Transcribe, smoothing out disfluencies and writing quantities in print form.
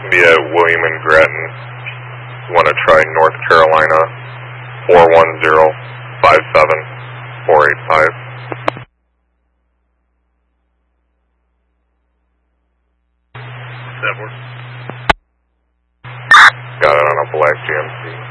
via William and Grattan. You want to try North Carolina, 410-57-485. Got it on a black GMC.